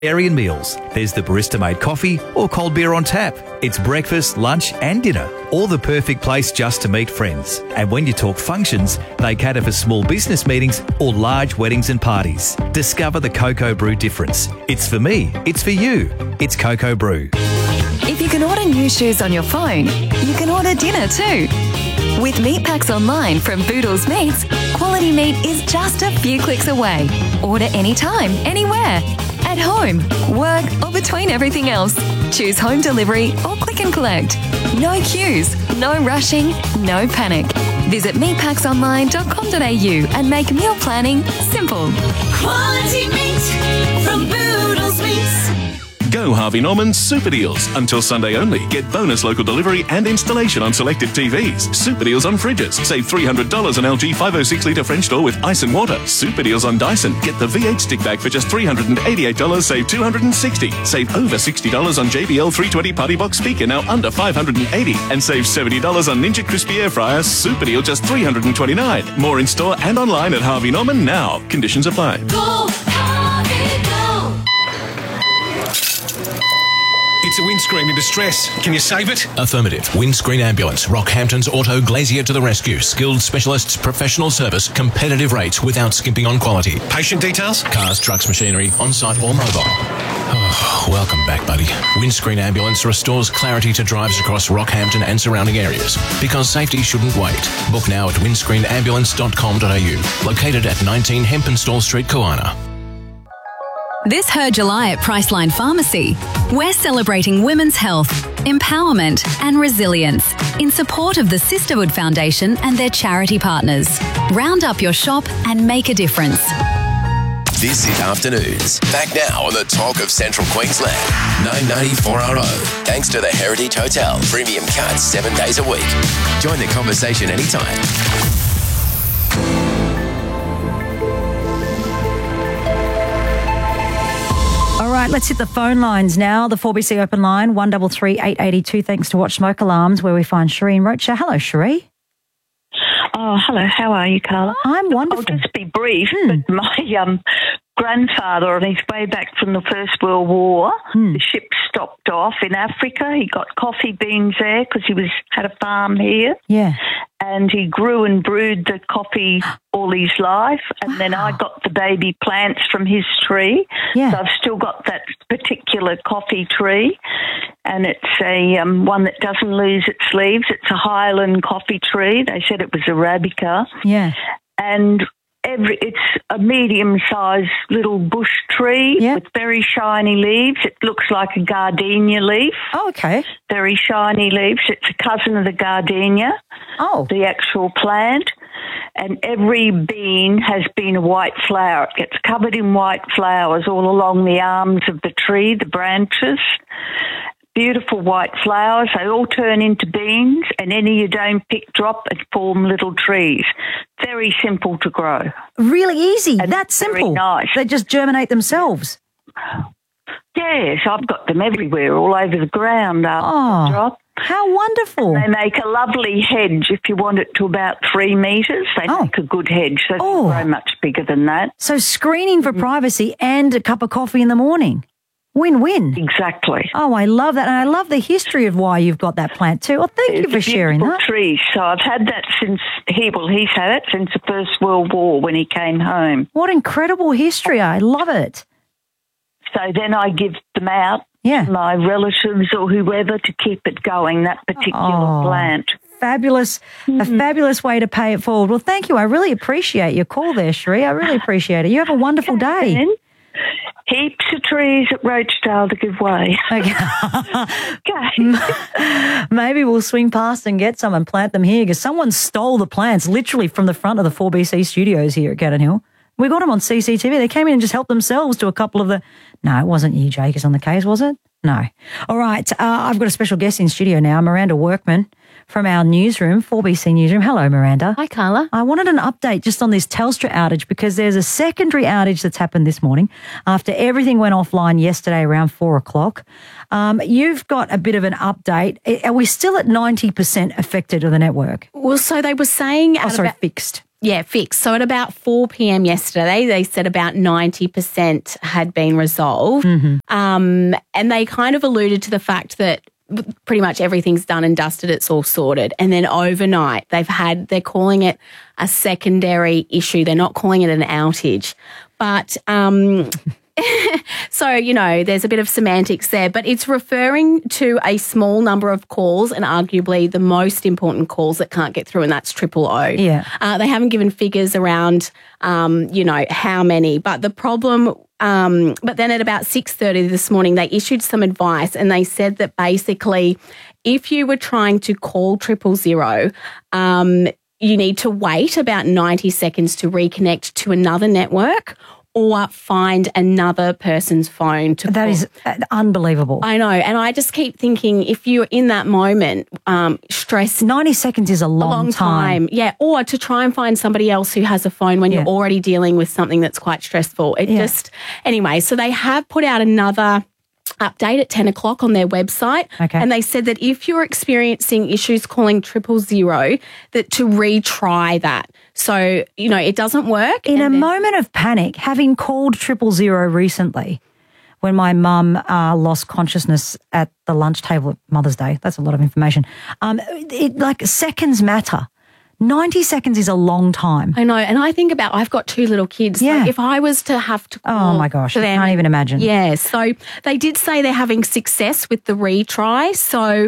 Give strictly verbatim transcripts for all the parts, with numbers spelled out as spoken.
Arian Meals. There's the barista-made coffee or cold beer on tap. It's breakfast, lunch and dinner. All the perfect place just to meet friends. And when you talk functions, they cater for small business meetings or large weddings and parties. Discover the Cocoa Brew difference. It's for me. It's for you. It's Cocoa Brew. If you can order new shoes on your phone, you can order dinner too. With meat packs online from Boodles Meats, quality meat is just a few clicks away. Order anytime, anywhere. At home, work or between everything else. Choose home delivery or click and collect. No queues, no rushing, no panic. Visit meat packs online dot com dot a u and make meal planning simple. Quality meat from Boodles Meats. Go Harvey Norman's Super Deals. Until Sunday only. Get bonus local delivery and installation on selected T Vs. Super Deals on fridges. Save three hundred dollars on L G five oh six litre French door with ice and water. Super Deals on Dyson. Get the V eight stick bag for just three hundred eighty-eight dollars. Save two hundred sixty dollars. Save over sixty dollars on J B L three twenty Party Box speaker, now under five hundred eighty dollars. And save seventy dollars on Ninja Crispy Air Fryer. Super Deal just three hundred twenty-nine dollars. More in store and online at Harvey Norman now. Conditions apply. Go, Harvey, go. It's a windscreen in distress. Can you save it? Affirmative. Windscreen Ambulance. Rockhampton's Auto Glazier to the rescue. Skilled specialists, professional service, competitive rates without skimping on quality. Patient details? Cars, trucks, machinery, on-site or mobile. Oh, welcome back, buddy. Windscreen Ambulance restores clarity to drives across Rockhampton and surrounding areas. Because safety shouldn't wait. Book now at windscreen ambulance dot com dot a u. Located at nineteen Hempenstall Street, Koana. This Her July at Priceline Pharmacy, we're celebrating women's health, empowerment and resilience in support of the Sisterhood Foundation and their charity partners. Round up your shop and make a difference. This is Afternoons. Back now on the talk of Central Queensland. nine ninety-four R O. Thanks to the Heritage Hotel. Premium cuts seven days a week. Join the conversation anytime. All right, let's hit the phone lines now. The four B C open line, one three three, eight eight two, thanks to Watch Smoke Alarms, where we find Shireen Rocha. Hello, Shireen. Oh, hello. How are you, Carla? I'm wonderful. I'll just be brief. Hmm. But my um, grandfather, on his way back from the First World War, Hmm. the ship stopped off in Africa. He got coffee beans there because he was had a farm here. Yeah. And he grew and brewed the coffee all his life. And then I got the baby plants from his tree. Yeah. So I've still got that particular coffee tree. And it's a um, one that doesn't lose its leaves. It's a Highland coffee tree. They said it was Arabica. Yeah. And every it's a medium-sized little bush tree Yeah. with very shiny leaves. It looks like a gardenia leaf. Oh, okay. Very shiny leaves. It's a cousin of the gardenia, Oh. the actual plant. And every bean has been a white flower. It gets covered in white flowers all along the arms of the tree, the branches. Beautiful white flowers. They all turn into beans, and any you don't pick drop and form little trees. Very simple to grow. Really easy. And That's very simple. nice. They just germinate themselves. Yes, I've got them everywhere, all over the ground after Oh. the drop. How wonderful. They make a lovely hedge if you want it to about three metres. They Oh. make a good hedge. They Oh. don't grow much bigger than that. So screening for privacy and a cup of coffee in the morning. Win-win. Exactly. Oh, I love that. And I love the history of why you've got that plant too. Well, thank you It's for a sharing beautiful that. tree. So I've had that since he, well, he's had it since the First World War when he came home. What incredible history. I love it. So then I give them out Yeah. to my relatives or whoever to keep it going, that particular Oh. plant. Fabulous, a Mm-hmm. fabulous way to pay it forward. Well, thank you. I really appreciate your call there, Sheree. I really appreciate it. You have a wonderful day. And heaps of trees at Roachdale to give away. Okay. Okay. Maybe we'll swing past and get some and plant them here because someone stole the plants literally from the front of the four B C studios here at Cannon Hill. We got them on C C T V. They came in and just helped themselves to a couple of the... No, it wasn't you, Jake, on the case, was it? No. All right. Uh, I've got a special guest in studio now, Miranda Workman from our newsroom, four B C newsroom. Hello, Miranda. Hi, Carla. I wanted an update just on this Telstra outage because there's a secondary outage that's happened this morning after everything went offline yesterday around four o'clock. Um, you've got a bit of an update. Are we still at ninety percent affected of the network? Well, so they were saying... Oh, out sorry, about- fixed. Yeah, fixed. So at about four p.m. yesterday, they said about ninety percent had been resolved. Mm-hmm. Um, and they kind of alluded to the fact that pretty much everything's done and dusted, it's all sorted. And then overnight, they've had, they're calling it a secondary issue. They're not calling it an outage. But... Um, so, you know, there's a bit of semantics there, but it's referring to a small number of calls and arguably the most important calls that can't get through, and that's triple O. Yeah. Uh, they haven't given figures around, um, you know, how many, but the problem... Um, but then at about six thirty this morning, they issued some advice and they said that basically if you were trying to call triple zero, um, you need to wait about ninety seconds to reconnect to another network or find another person's phone to That call. is uh, unbelievable. I know. And I just keep thinking if you're in that moment, um, stress. ninety seconds is a long, a long time. time. Yeah. Or to try and find somebody else who has a phone when Yeah. you're already dealing with something that's quite stressful. It Yeah. just, anyway, so they have put out another update at ten o'clock on their website. Okay. And they said that if you're experiencing issues calling triple zero, that to retry that. So, you know, it doesn't work. In and a then- moment of panic, having called triple zero recently, when my mum uh, lost consciousness at the lunch table at Mother's Day, that's a lot of information. Um, it, like seconds matter. ninety seconds is a long time. I know. And I think about, I've got two little kids. Yeah. So if I was to have to call Oh my gosh, for I them, can't even imagine. Yeah. So they did say they're having success with the retry. So,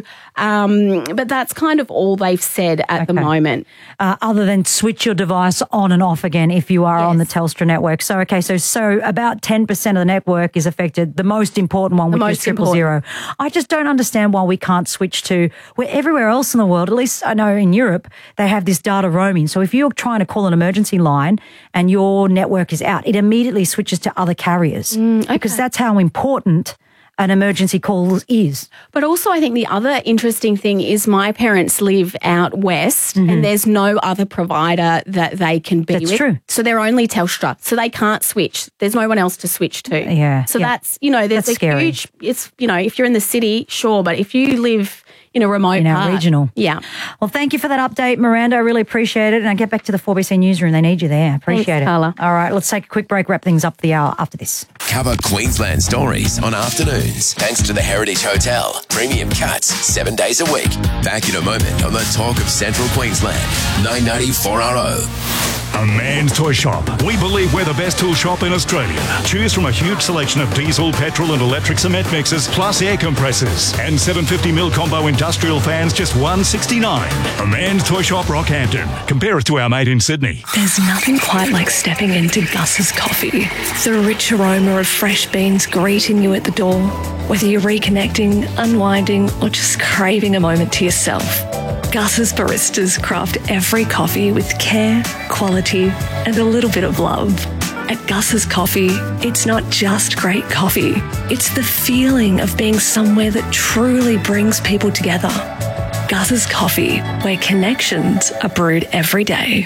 um, but that's kind of all they've said at the Okay. moment. Uh, other than switch your device on and off again if you are on the Telstra network. So, okay, so so about ten percent of the network is affected, the most important one, The which is most triple zero. I just don't understand why we can't switch to, where everywhere else in the world, at least I know in Europe, they have this data roaming. So if you're trying to call an emergency line and your network is out, it immediately switches to other carriers because that's how important an emergency call is. But also I think the other interesting thing is my parents live out west and there's no other provider that they can be Mm-hmm. That's with. true. So they're only Telstra. So they can't switch. There's no one else to switch to. Yeah, So yeah. that's, you know, there's That's a scary. huge, it's, you know, if you're in the city, sure. But if you live in a remote In our part, regional. Yeah. Well, thank you for that update, Miranda. I really appreciate it. And I get back to the four B C newsroom. They need you there. Appreciate Thanks, it. Carla. All right, let's take a quick break, wrap things up for the hour after this. Cover Queensland stories on afternoons. Thanks to the Heritage Hotel. Premium cuts seven days a week. Back in a moment on the talk of Central Queensland. nine ninety-four R O. A Man's Toy Shop. We believe we're the best tool shop in Australia. Choose from a huge selection of diesel, petrol and electric cement mixers, plus air compressors. And seven hundred fifty mil combo industrial fans, just one sixty-nine. A Man's Toy Shop, Rockhampton. Compare us to our mate in Sydney. There's nothing quite like stepping into Gus's coffee. The rich aroma of fresh beans greeting you at the door. Whether you're reconnecting, unwinding, or just craving a moment to yourself. Gus's baristas craft every coffee with care, quality, and a little bit of love. At Gus's Coffee, it's not just great coffee. It's the feeling of being somewhere that truly brings people together. Gus's Coffee, where connections are brewed every day.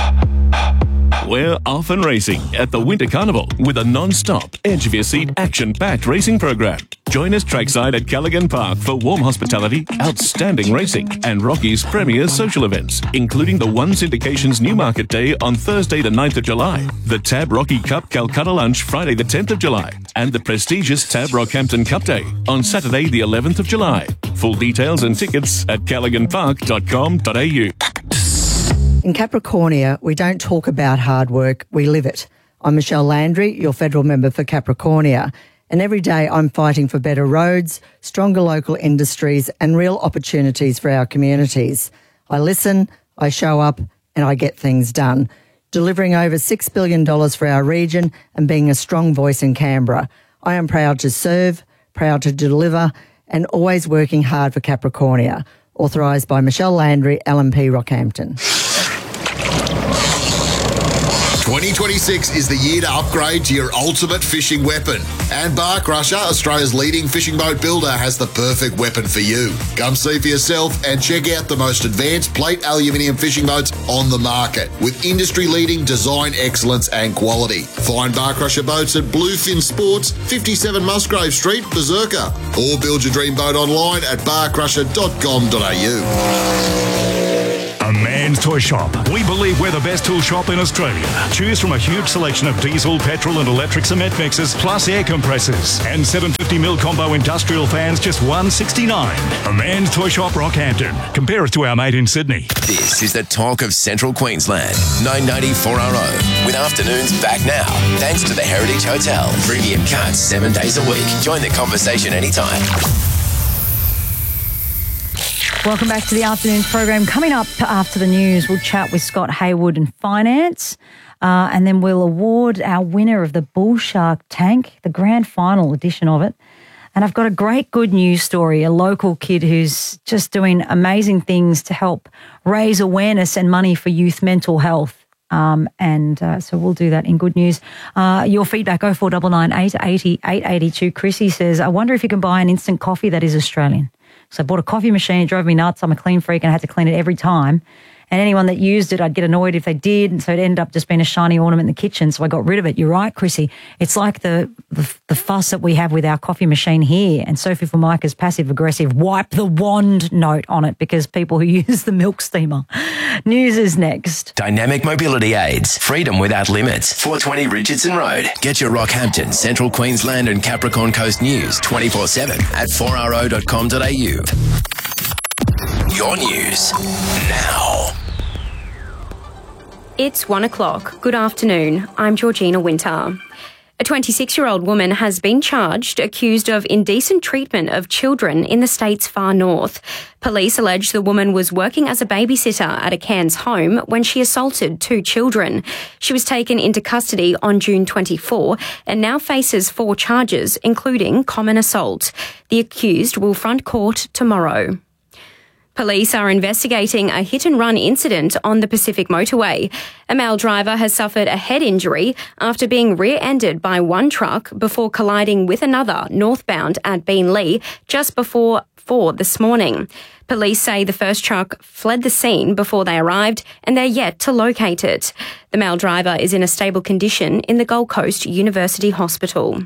We're off and racing at the Winter Carnival with a non-stop, edge-of-your-seat, action-packed racing program. Join us trackside at Callaghan Park for warm hospitality, outstanding racing, and Rocky's premier social events, including the One Syndication's Newmarket Day on Thursday the ninth of July, the Tab Rocky Cup Calcutta Lunch Friday the tenth of July, and the prestigious Tab Rockhampton Cup Day on Saturday the eleventh of July. Full details and tickets at callaghan park dot com dot a u. In Capricornia, we don't talk about hard work, we live it. I'm Michelle Landry, your federal member for Capricornia, and every day I'm fighting for better roads, stronger local industries and real opportunities for our communities. I listen, I show up and I get things done, delivering over six billion dollars for our region and being a strong voice in Canberra. I am proud to serve, proud to deliver and always working hard for Capricornia. Authorised by Michelle Landry, L M P Rockhampton. twenty twenty-six is the year to upgrade to your ultimate fishing weapon. And Bar Crusher, Australia's leading fishing boat builder, has the perfect weapon for you. Come see for yourself and check out the most advanced plate aluminium fishing boats on the market with industry-leading design excellence and quality. Find Bar Crusher boats at Bluefin Sports, fifty-seven Musgrave Street, Berserker. Or build your dream boat online at bar crusher dot com dot a u. A Man's Toy Shop. We believe we're the best tool shop in Australia. Choose from a huge selection of diesel, petrol and electric cement mixers, plus air compressors. And seven hundred fifty mil combo industrial fans, just one dollar sixty-nine. A Man's Toy Shop, Rockhampton. Compare us to our mate in Sydney. This is the talk of Central Queensland. nine ninety-four R O. With afternoons back now. Thanks to the Heritage Hotel. Premium cuts seven days a week. Join the conversation anytime. Welcome back to the afternoon program. Coming up after the news, we'll chat with Scott Haywood in finance, uh, and then we'll award our winner of the Bull Shark Tank, the grand final edition of it. And I've got a great good news story, a local kid who's just doing amazing things to help raise awareness and money for youth mental health. Um, and uh, so we'll do that in good news. Uh, your feedback, oh four nine nine, eight eight oh, eight eight two. Chrissy says, I wonder if you can buy an instant coffee that is Australian. So I bought a coffee machine. It drove me nuts. I'm a clean freak and I had to clean it every time. And anyone that used it, I'd get annoyed if they did. And so it ended up just being a shiny ornament in the kitchen. So I got rid of it. You're right, Chrissy. It's like the, the, the fuss that we have with our coffee machine here. And Sophie Formica's passive aggressive wipe the wand note on it because people who use the milk steamer. News is next. Dynamic mobility aids. Freedom without limits. four twenty Richardson Road. Get your Rockhampton, Central Queensland and Capricorn Coast news twenty-four seven at four r o dot com dot a u. Your news now. It's one o'clock. Good afternoon. I'm Georgina Winter. A twenty-six-year-old woman has been charged, accused of indecent treatment of children in the state's far north. Police allege the woman was working as a babysitter at a Cairns home when she assaulted two children. She was taken into custody on June twenty-fourth and now faces four charges, including common assault. The accused will front court tomorrow. Police are investigating a hit-and-run incident on the Pacific Motorway. A male driver has suffered a head injury after being rear-ended by one truck before colliding with another northbound at Beenleigh just before four this morning. Police say the first truck fled the scene before they arrived and they're yet to locate it. The male driver is in a stable condition in the Gold Coast University Hospital.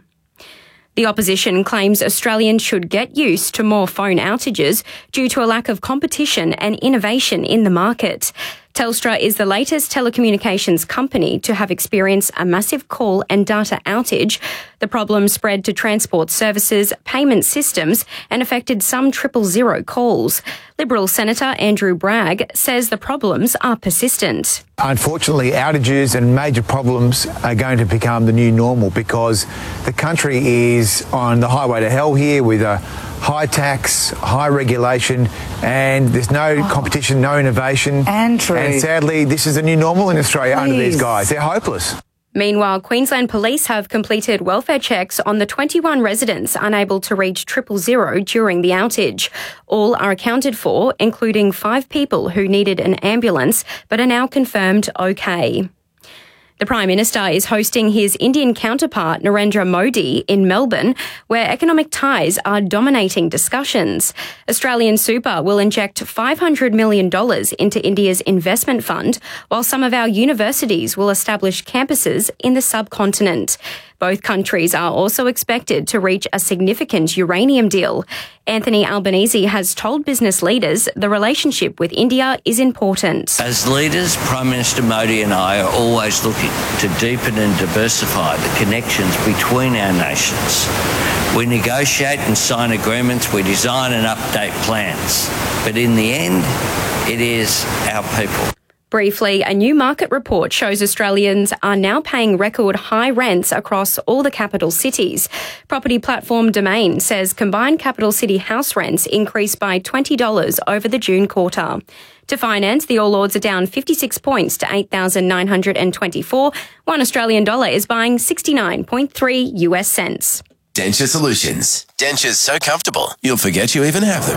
The opposition claims Australians should get used to more phone outages due to a lack of competition and innovation in the market. Telstra is the latest telecommunications company to have experienced a massive call and data outage. The problem spread to transport services, payment systems, and affected some triple zero calls. Liberal Senator Andrew Bragg says the problems are persistent. Unfortunately, outages and major problems are going to become the new normal because the country is on the highway to hell here with a high tax, high regulation, and there's no oh. competition, no innovation. Andrew. And sadly, this is the new normal in Australia Please. under these guys. They're hopeless. Meanwhile, Queensland Police have completed welfare checks on the twenty-one residents unable to reach triple zero during the outage. All are accounted for, including five people who needed an ambulance but are now confirmed okay. The Prime Minister is hosting his Indian counterpart Narendra Modi in Melbourne, where economic ties are dominating discussions. Australian Super will inject five hundred million dollars into India's investment fund, while some of our universities will establish campuses in the subcontinent. Both countries are also expected to reach a significant uranium deal. Anthony Albanese has told business leaders the relationship with India is important. As leaders, Prime Minister Modi and I are always looking to deepen and diversify the connections between our nations. We negotiate and sign agreements, we design and update plans. But in the end, it is our people. Briefly, a new market report shows Australians are now paying record high rents across all the capital cities. Property platform Domain says combined capital city house rents increased by twenty dollars over the June quarter. To finance, the All Ords are down fifty-six points to eight thousand nine hundred twenty-four. One Australian dollar is buying sixty-nine point three U S cents. Denture Solutions. Dentures so comfortable, you'll forget you even have them.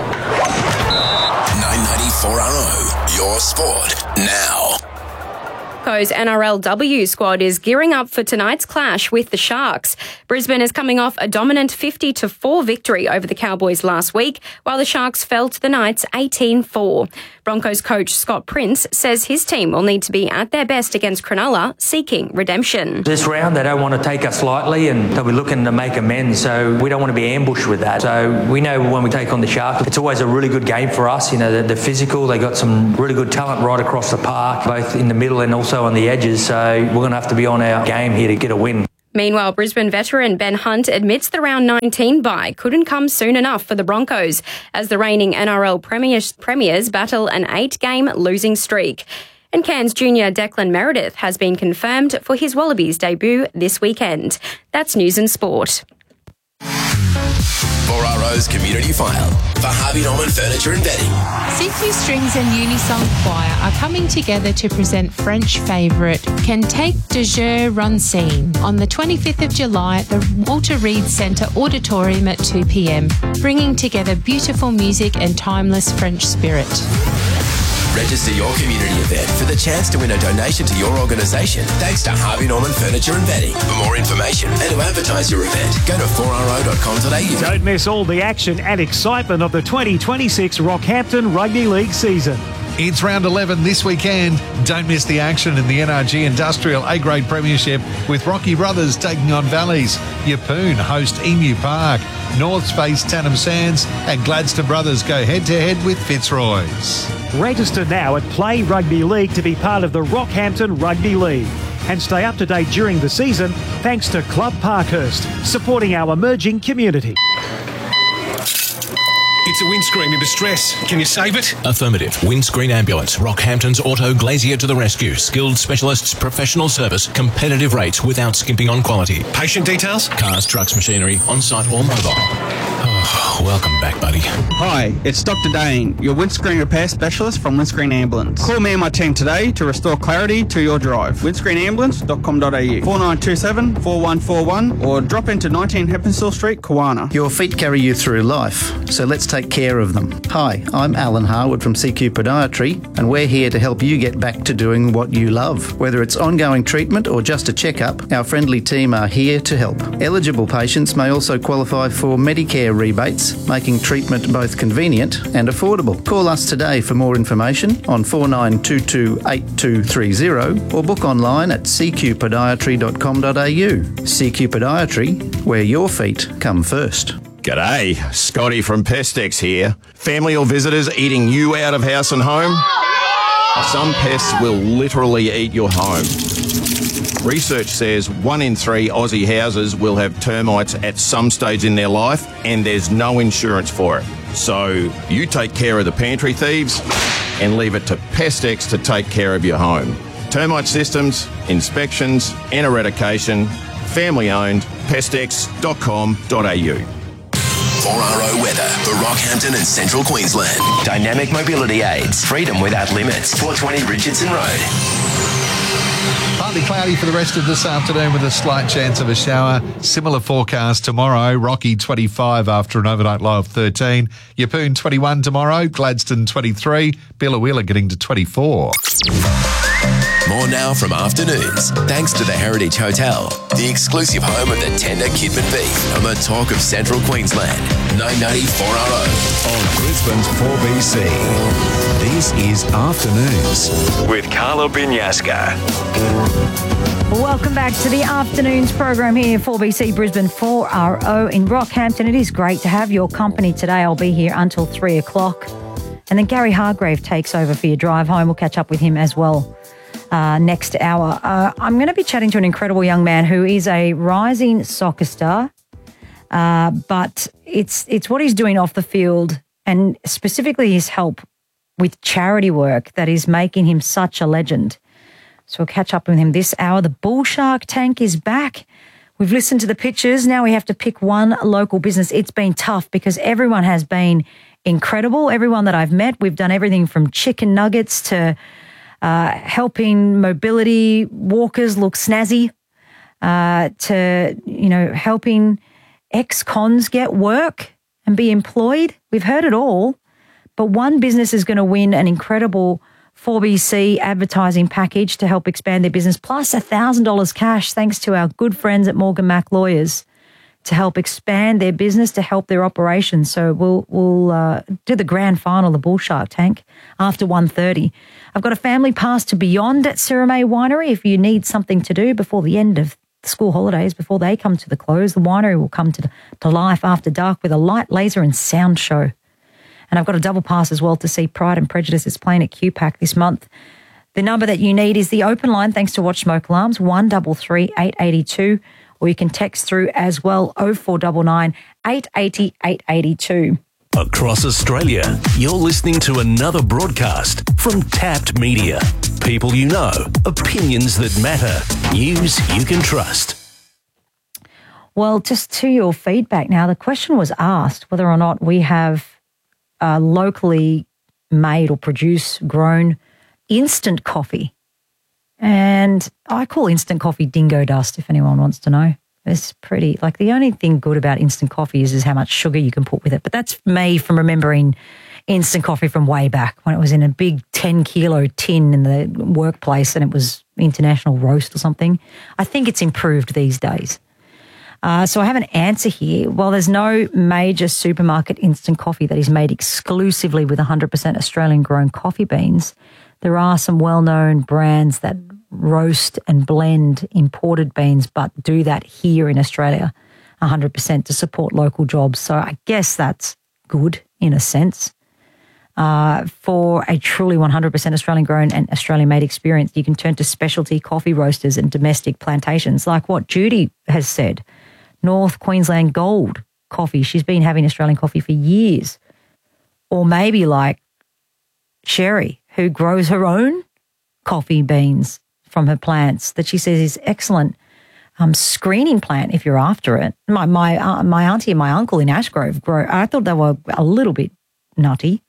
nine ninety-four R O, your sport now. Broncos N R L W squad is gearing up for tonight's clash with the Sharks. Brisbane is coming off a dominant fifty to four victory over the Cowboys last week, while the Sharks fell to the Knights eighteen four. Broncos coach Scott Prince says his team will need to be at their best against Cronulla, seeking redemption. This round, they don't want to take us lightly and they'll be looking to make amends, so we don't want to be ambushed with that. So we know when we take on the Sharks, it's always a really good game for us. You know, they're, they're physical, they got some really good talent right across the park, both in the middle and also on the edges, so we're going to have to be on our game here to get a win. Meanwhile, Brisbane veteran Ben Hunt admits the round nineteen bye couldn't come soon enough for the Broncos as the reigning N R L premiers, premiers battle an eight-game losing streak. And Cairns junior Declan Meredith has been confirmed for his Wallabies debut this weekend. That's News and Sport. four R O's Community File for Harvey Norman Furniture and Bedding. C Q Strings and Unisong Choir are coming together to present French favourite Cantique de Jeu Rancine on the twenty-fifth of July at the Walter Reed Centre Auditorium at two p.m, bringing together beautiful music and timeless French spirit. Register your community event for the chance to win a donation to your organisation thanks to Harvey Norman Furniture and Bedding. For more information and to advertise your event, go to four r o dot com dot a u. Don't miss all the action and excitement of the twenty twenty-six Rockhampton Rugby League season. It's round eleven this weekend. Don't miss the action in the N R G Industrial A-Grade Premiership with Rocky Brothers taking on Valleys. Yeppoon host Emu Park. Norths face Tannum Sands and Gladstone Brothers go head-to-head with Fitzroy's. Register now at Play Rugby League to be part of the Rockhampton Rugby League. And stay up to date during the season thanks to Club Parkhurst, supporting our emerging community. It's a windscreen in distress. Can you save it? Affirmative. Windscreen Ambulance. Rockhampton's Auto Glazier to the rescue. Skilled specialists, professional service, competitive rates without skimping on quality. Patient details? Cars, trucks, machinery, on-site or mobile. Oh, welcome back, buddy. Hi, it's Doctor Dane, your windscreen repair specialist from Windscreen Ambulance. Call me and my team today to restore clarity to your drive. windscreen ambulance dot com dot a u, four nine two seven, four one four one, or drop into nineteen Heppenstall Street, Kawana. Your feet carry you through life, so let's take care of them. Hi, I'm Alan Harwood from C Q Podiatry, and we're here to help you get back to doing what you love. Whether it's ongoing treatment or just a checkup, our friendly team are here to help. Eligible patients may also qualify for Medicare rebates, making treatment both convenient and affordable. Call us today for more information on four nine two two, eight two three zero or book online at c q podiatry dot com dot a u. C Q Podiatry, where your feet come first. G'day, Scotty from Pestex here. Family or visitors eating you out of house and home? Some pests will literally eat your home. Research says one in three Aussie houses will have termites at some stage in their life, and there's no insurance for it. So you take care of the pantry thieves and leave it to Pestex to take care of your home. Termite systems, inspections and eradication, family owned, pestex dot com dot a u. four R O weather for Rockhampton and Central Queensland. Dynamic mobility aids. Freedom without limits. four twenty Richardson Road. Partly cloudy for the rest of this afternoon with a slight chance of a shower. Similar forecast tomorrow. Rocky twenty-five after an overnight low of thirteen. Yeppoon twenty-one tomorrow. Gladstone twenty-three. Billawheeler getting to twenty-four. More now from Afternoons, thanks to the Heritage Hotel, the exclusive home of the tender Kidman beef on the talk of Central Queensland. nine ninety four R O. On Brisbane's four B C. This is Afternoons with Carla Binyaska. Welcome back to the Afternoons program here, four B C Brisbane four R O in Rockhampton. It is great to have your company today. I'll be here until three o'clock. And then Gary Hargrave takes over for your drive home. We'll catch up with him as well uh, next hour. Uh, I'm going to be chatting to an incredible young man who is a rising soccer star, uh, but it's it's what he's doing off the field and specifically his help with charity work that is making him such a legend. So we'll catch up with him this hour. The Bull Shark tank is back. We've listened to the pictures. Now we have to pick one local business. It's been tough because everyone has been incredible. Everyone that I've met, we've done everything from chicken nuggets to uh, helping mobility walkers look snazzy, uh, to, you know, helping ex-cons get work and be employed. We've heard it all. But one business is going to win an incredible four B C advertising package to help expand their business, plus one thousand dollars cash thanks to our good friends at Morgan Mac Lawyers to help expand their business, to help their operations. So we'll we'll uh, do the grand final, the Bull Shark Tank, after one thirty. I've got a family pass to Beyond at Sirame Winery if you need something to do before the end of the school holidays, before they come to the close. The winery will come to, to life after dark with a light, laser and sound show. And I've got a double pass as well to see Pride and Prejudice. It's playing at Q PAC this month. The number that you need is the open line, thanks to Watch Smoke Alarms, one three three, eight eight two, or you can text through as well, oh four nine nine, eight eight zero, eight eight two. Across Australia, you're listening to another broadcast from Tapped Media. People you know, opinions that matter, news you can trust. Well, just to your feedback now, the question was asked whether or not we have uh, locally made or produced, grown instant coffee. And I call instant coffee dingo dust, if anyone wants to know. It's pretty, like the only thing good about instant coffee is, is how much sugar you can put with it. But that's me from remembering instant coffee from way back when it was in a big ten kilo tin in the workplace and it was International Roast or something. I think it's improved these days. Uh, so I have an answer here. While there's no major supermarket instant coffee that is made exclusively with one hundred percent Australian grown coffee beans, there are some well-known brands that roast and blend imported beans but do that here in Australia one hundred percent to support local jobs. So I guess that's good in a sense. Uh, for a truly one hundred percent Australian grown and Australian made experience, you can turn to specialty coffee roasters and domestic plantations like what Judy has said. North Queensland Gold coffee. She's been having Australian coffee for years. Or maybe like Sherry, who grows her own coffee beans from her plants that she says is excellent um, screening plant if you're after it. My my uh, my auntie and my uncle in Ashgrove grow. I thought they were a little bit nutty,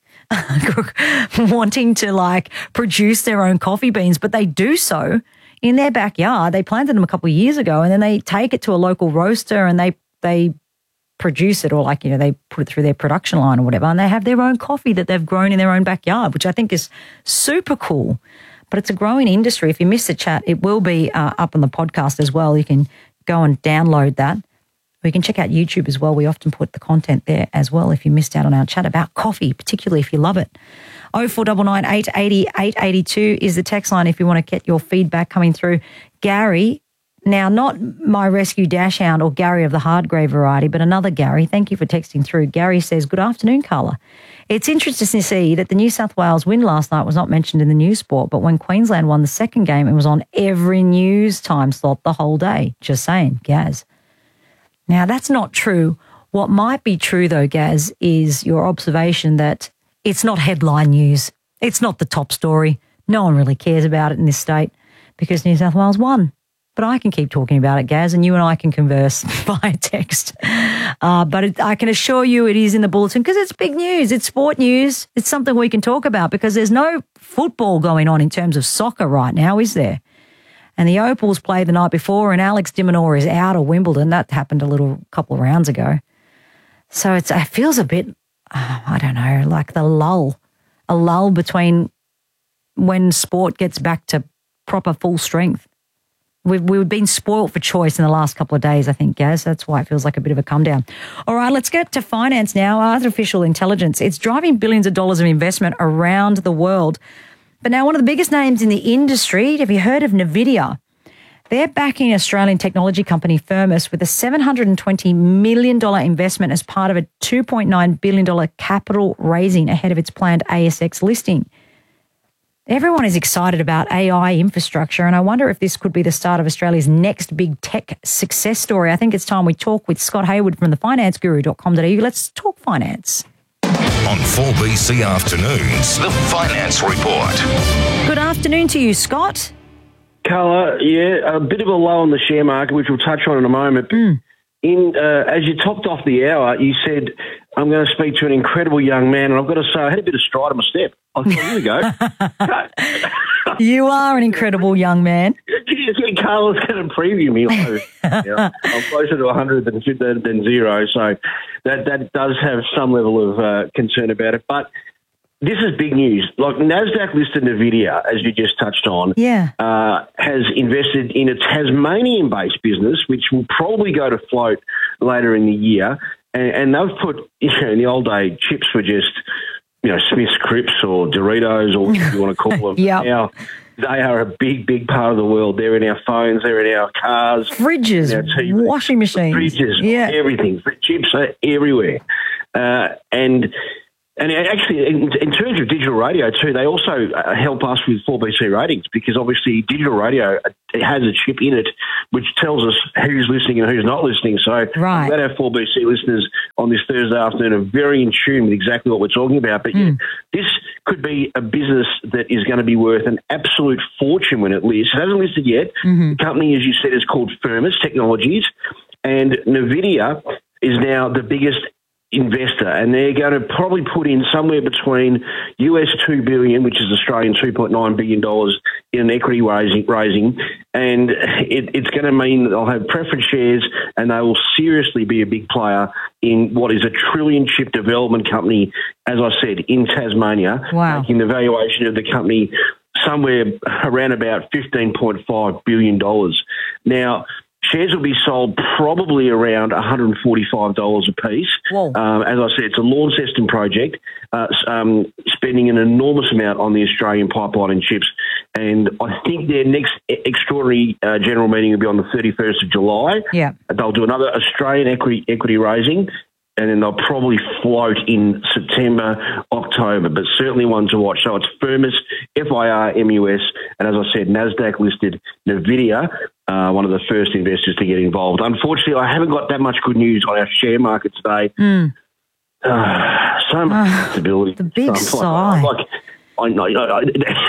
wanting to like produce their own coffee beans, but they do so in their backyard. They planted them a couple of years ago, and then they take it to a local roaster and they they produce it, or like, you know, they put it through their production line or whatever, and they have their own coffee that they've grown in their own backyard, which I think is super cool. But it's a growing industry. If you missed the chat, it will be uh, up on the podcast as well. You can go and download that. We can check out YouTube as well. We often put the content there as well if you missed out on our chat about coffee, particularly if you love it. oh four nine nine, eight eight zero, eight eight two is the text line if you want to get your feedback coming through. Gary, now not my rescue dash hound or Gary of the Hardgrave variety, but another Gary. Thank you for texting through. Gary says, good afternoon, Carla. It's interesting to see that the New South Wales win last night was not mentioned in the news sport, but when Queensland won the second game, it was on every news time slot the whole day. Just saying, Gaz. Now, that's not true. What might be true, though, Gaz, is your observation that it's not headline news. It's not the top story. No one really cares about it in this state because New South Wales won. But I can keep talking about it, Gaz, and you and I can converse via text. Uh, but it, I can assure you it is in the bulletin because it's big news. It's sport news. It's something we can talk about because there's no football going on in terms of soccer right now, is there? And the Opals played the night before and Alex de Minaur is out of Wimbledon. That happened a little couple of rounds ago. So it's, it feels a bit, uh, I don't know, like the lull, a lull between when sport gets back to proper full strength. We've, we've been spoilt for choice in the last couple of days, I think, Gaz. That's why it feels like a bit of a come down. All right, let's get to finance now. Artificial intelligence. It's driving billions of dollars of investment around the world. But now one of the biggest names in the industry, have you heard of NVIDIA? They're backing Australian technology company Firmus with a seven hundred twenty million dollars investment as part of a two point nine billion dollars capital raising ahead of its planned A S X listing. Everyone is excited about A I infrastructure, and I wonder if this could be the start of Australia's next big tech success story. I think it's time we talk with Scott Hayward from the finance guru dot com dot a u. Let's talk finance. On four B C Afternoons, the Finance Report. Good afternoon to you, Scott. Carla, yeah, a bit of a low on the share market, which we'll touch on in a moment. Mm. In uh, as you topped off the hour, you said, I'm going to speak to an incredible young man, and I've got to say, I had a bit of stride on my step. I thought, here we go. You are an incredible young man. Carla's going to preview me. Yeah, I'm closer to one hundred than, than zero, so that, that does have some level of uh, concern about it. But this is big news. Like NASDAQ listed NVIDIA, as you just touched on, yeah. uh, has invested in a Tasmanian-based business, which will probably go to float later in the year. And, and they've put, you know, in the old day, chips were just, you know, Smith's Crips or Doritos or whatever you want to call them. Yep. Now, they are a big, big part of the world. They're in our phones, they're in our cars. Fridges, our T Vs, washing machines. Fridges, yeah. everything. Chips are everywhere. Uh, and... And actually, in, in terms of digital radio too, they also uh, help us with four B C ratings because obviously digital radio it has a chip in it which tells us who's listening and who's not listening. So right. I'm glad our four B C listeners on this Thursday afternoon are very in tune with exactly what we're talking about. But mm. yeah, this could be a business that is going to be worth an absolute fortune when it lists. It hasn't listed yet. Mm-hmm. The company, as you said, is called Firmus Technologies, and NVIDIA is now the biggest investor, and they're going to probably put in somewhere between U S two billion dollars, which is Australian two point nine billion dollars, in an equity raising, raising and it, it's going to mean that they'll have preference shares and they will seriously be a big player in what is a trillion chip development company, as I said, in Tasmania, wow. making the valuation of the company somewhere around about fifteen point five billion dollars. Now, shares will be sold probably around one hundred forty-five dollars a piece. Um, as I said, it's a Launceston project, uh, um, spending an enormous amount on the Australian pipeline and chips. And I think their next extraordinary uh, general meeting will be on the thirty-first of July. Yeah. They'll do another Australian equity, equity raising, and then they'll probably float in September, October, but certainly one to watch. So it's Firmus, F I R M U S, and as I said, NASDAQ-listed NVIDIA, uh, one of the first investors to get involved. Unfortunately, I haven't got that much good news on our share market today. Mm. Uh, so much Uh, instability. the big So, sigh. Like, I know. I,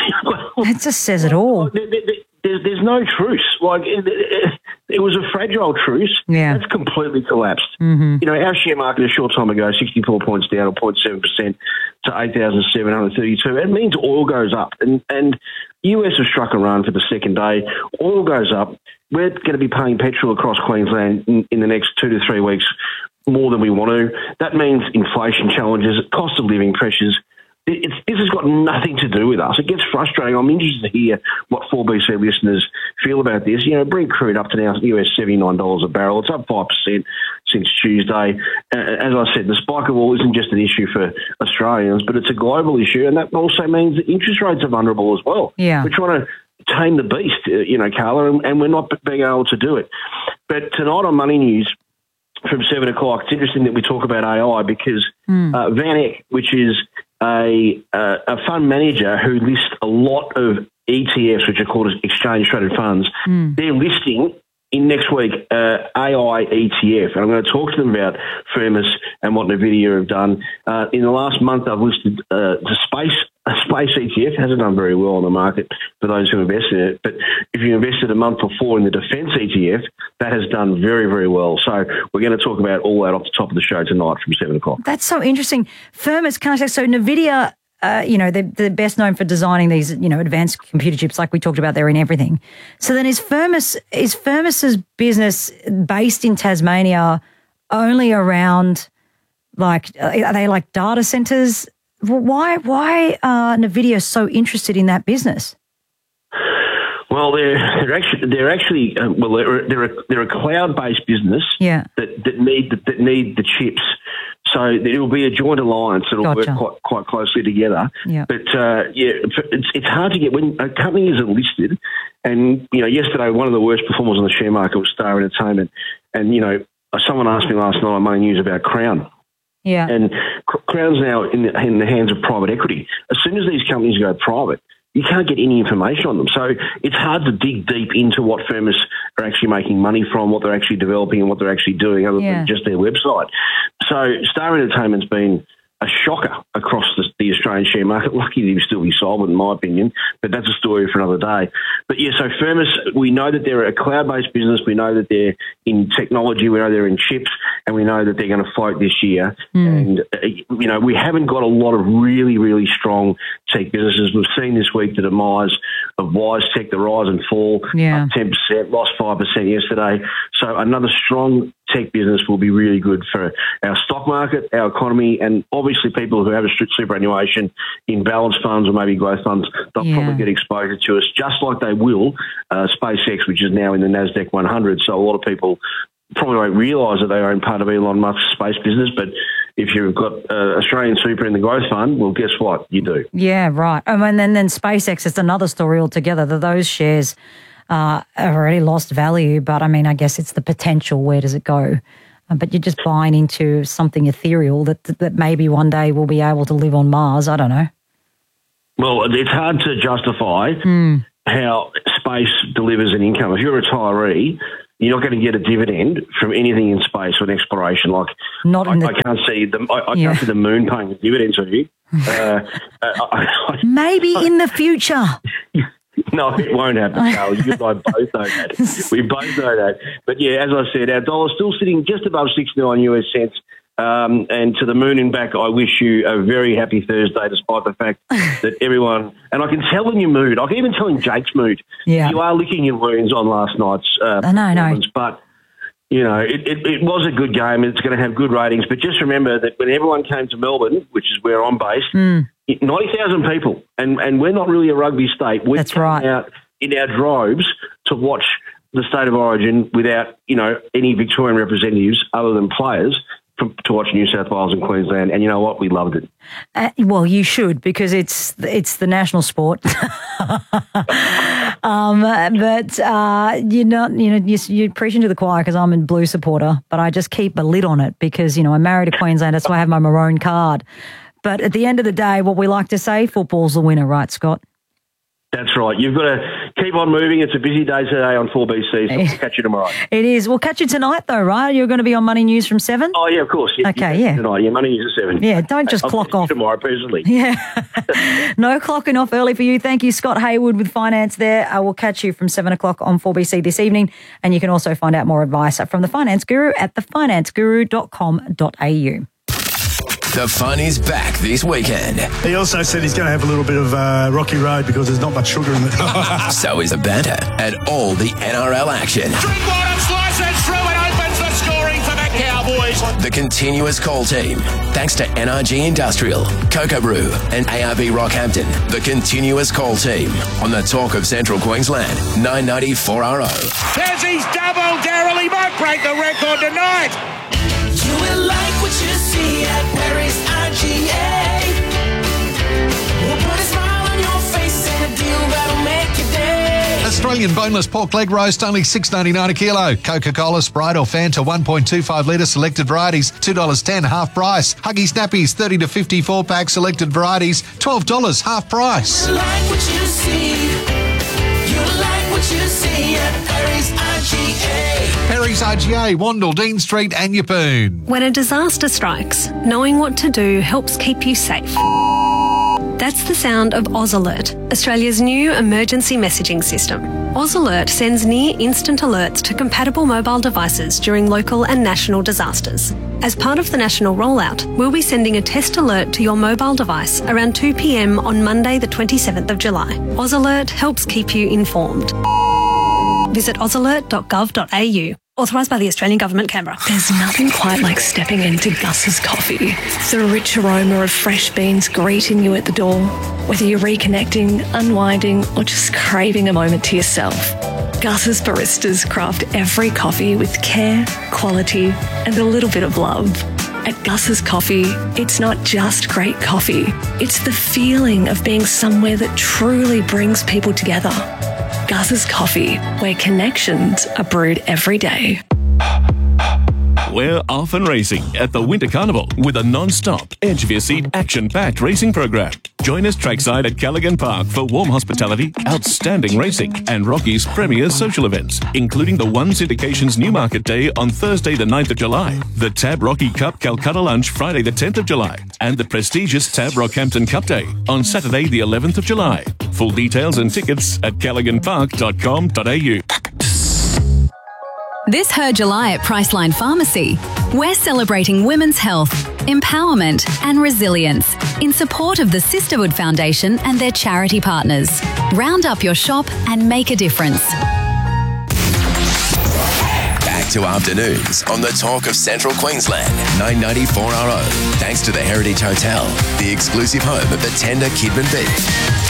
It just says it all. there, there, there's, there's no truce. Like it, it, it was a fragile truce. Yeah. That's completely collapsed. Mm-hmm. You know, our share market a short time ago, sixty-four points down, or zero point seven percent to eight thousand seven hundred thirty-two. It means oil goes up, and and U S has struck a run for the second day. Oil goes up. We're going to be paying petrol across Queensland in, in the next two to three weeks more than we want to. That means inflation challenges, cost of living pressures. It's, this has got nothing to do with us. It gets frustrating. I'm interested to hear what four B C listeners feel about this. You know, Brent crude up to now U S seventy-nine dollars a barrel. It's up five percent since Tuesday. Uh, as I said, the spike of oil isn't just an issue for Australians, but it's a global issue, and that also means that interest rates are vulnerable as well. Yeah. We're trying to tame the beast, uh, you know, Carla, and, and we're not being able to do it. But tonight on Money News from seven o'clock, it's interesting that we talk about A I because Mm. uh, Van Eck, which is a, uh, a fund manager who lists a lot of E T Fs, which are called exchange-traded funds, Mm. they're listing in next week uh, A I E T F, and I'm going to talk to them about Firmus and what NVIDIA have done. Uh, in the last month, I've listed uh, the space a space E T F hasn't done very well on the market for those who invest in it. But if you invested a month before in the defence E T F, that has done very, very well. So we're going to talk about all that off the top of the show tonight from seven o'clock. That's so interesting. Firmus, can I say, so NVIDIA, uh, you know, they're, they're best known for designing these, you know, advanced computer chips like we talked about there in everything. So then is Firmus, is Firmus's business based in Tasmania only around, like, are they like data centres? Why why are NVIDIA so interested in that business? Well, they're they're actually they're actually uh, well they're they're a, they're a cloud-based business Yeah. that that need the, that need the chips. So it will be a joint alliance that'll Gotcha. work quite quite closely together. Yeah. But uh, yeah, it's it's hard to get when a company isn't listed. And you know, yesterday one of the worst performers on the share market was Star Entertainment. And you know, someone asked me last night on Money News about Crown. Yeah. And Crown's now in the, in the hands of private equity. As soon as these companies go private, you can't get any information on them. So it's hard to dig deep into what Firmus are actually making money from, what they're actually developing and what they're actually doing other Yeah. than just their website. So Star Entertainment's been a shocker across the, the Australian share market. Lucky to still be solvent, in my opinion, but that's a story for another day. But yeah, so Firmus, we know that they're a cloud-based business. We know that they're in technology. We know they're in chips, and we know that they're going to float this year. And, uh, you know, we haven't got a lot of really, really strong tech businesses. We've seen this week the demise of WiseTech, the rise and fall, Yeah. up ten percent, lost five percent yesterday. So another strong tech business will be really good for our stock market, our economy, and obviously obviously people who have a strict superannuation in balanced funds or maybe growth funds, they'll Yeah. probably get exposure to us, just like they will uh, SpaceX, which is now in the NASDAQ one hundred. So a lot of people probably won't realise that they own part of Elon Musk's space business, but if you've got uh, Australian super in the growth fund, well, guess what? You do. Yeah, right. I mean, then, then SpaceX is another story altogether, that those shares uh, have already lost value, but I mean, I guess it's the potential. Where does it go? Uh, but you're just buying into something ethereal that, that maybe one day we'll be able to live on Mars. I don't know. Well, it's hard to justify Mm. how space delivers an income. If you're a retiree, you're not going to get a dividend from anything in space or in exploration. Like, Not I, in the- I can't see the I, I Yeah. can't see the moon paying a dividend to you. Uh, uh, I, I, Maybe in the future. No, it won't happen, Carl. You and I both know that. We both know that. But yeah, as I said, our dollar's still sitting just above sixty-nine US cents. Um, and to the moon and back, I wish you a very happy Thursday, despite the fact that everyone, and I can tell in your mood, I can even tell in Jake's mood, Yeah. you are licking your wounds on last night's uh, I know, I know. performance. But, you know, it, it, it was a good game. It's going to have good ratings. But just remember that when everyone came to Melbourne, which is where I'm based, Mm. ninety thousand people, and, and we're not really a rugby state. We're That's right. out in our droves to watch the State of Origin without, you know, any Victorian representatives other than players from, to watch New South Wales and Queensland. And you know what? We loved it. Uh, well, you should, because it's it's the national sport. um, but uh, you're not, you know, you, you're preaching to the choir because I'm a Blue supporter, but I just keep a lid on it because, you know, I'm married to Queensland. That's why I have my maroon card. But at the end of the day, what we like to say, football's the winner, right, Scott? That's right. You've got to keep on moving. It's a busy day today on four B C, so we'll catch you tomorrow. It is. We'll catch you tonight, though, right? You're going to be on Money News from seven? Oh, yeah, of course. Yeah, Okay, you- yeah. Tonight, yeah, Money News at seven. Yeah, don't just I'll clock catch you off. tomorrow, personally. Yeah. No clocking off early for you. Thank you, Scott Hayward with Finance there. I will catch you from seven o'clock on four B C this evening. And you can also find out more advice from the Finance Guru at the finance guru dot com dot a u. The fun is back this weekend. He also said he's going to have a little bit of uh, rocky road because there's not much sugar in it. So is the banter and all the N R L action. Drinkwater slices through and opens the scoring for the Cowboys. The continuous call team. Thanks to N R G Industrial, Cocoa Brew and A R B Rockhampton. The continuous call team on the Talk of Central Queensland, nine ninety-four R O. There's his double. Daryl, he might break the record tonight. You will like what you see at Perry's I G A. We'll put a smile on your face and a deal that'll make your day. Australian boneless pork leg roast, only six dollars ninety-nine a kilo. Coca-Cola, Sprite or Fanta, one point two five litre, selected varieties, two dollars ten, half price. Huggy Snappies, thirty to fifty-four pack, selected varieties, twelve dollars, half price. You like what you see. You like what you see at Perry's I G A. Perry's I G A, Wandle, Dean Street and Yeppoon. When a disaster strikes, knowing what to do helps keep you safe. That's the sound of Oz Alert, Australia's new emergency messaging system. Oz Alert sends near instant alerts to compatible mobile devices during local and national disasters. As part of the national rollout, we'll be sending a test alert to your mobile device around two p m on Monday the twenty-seventh of July. Oz Alert helps keep you informed. Visit oz alert dot gov dot a u. Authorised by the Australian Government, Canberra. There's nothing quite like stepping into Gus's coffee. The rich aroma of fresh beans greeting you at the door. Whether you're reconnecting, unwinding, or just craving a moment to yourself. Gus's baristas craft every coffee with care, quality, and a little bit of love. At Gus's Coffee, it's not just great coffee. It's the feeling of being somewhere that truly brings people together. Gus's Coffee, where connections are brewed every day. We're off and racing at the Winter Carnival with a non-stop, edge-of-your-seat, action-packed racing program. Join us trackside at Callaghan Park for warm hospitality, outstanding racing, and Rocky's premier social events, including the One Syndication's Newmarket Day on Thursday the ninth of July, the Tab Rocky Cup Calcutta Lunch Friday the tenth of July, and the prestigious Tab Rockhampton Cup Day on Saturday the eleventh of July. Full details and tickets at callaghan park dot com dot a u. This Her July at Priceline Pharmacy, we're celebrating women's health, empowerment and resilience in support of the Sisterhood Foundation and their charity partners. Round up your shop and make a difference. Back to afternoons on the Talk of Central Queensland, nine ninety-four R O. Thanks to the Heritage Hotel, the exclusive home of the tender Kidman beef.